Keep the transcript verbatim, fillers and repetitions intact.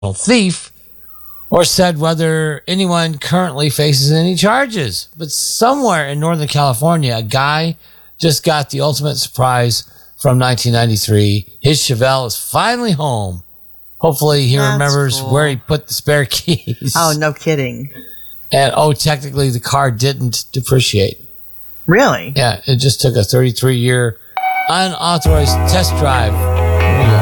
thief or said whether anyone currently faces any charges. But somewhere in Northern California, a guy just got the ultimate surprise from nineteen ninety-three. His Chevelle is finally home. Hopefully he That's remembers cool. where he put the spare keys. Oh, no kidding. And, oh, technically the car didn't depreciate. Really? Yeah, it just took a thirty-three year unauthorized test drive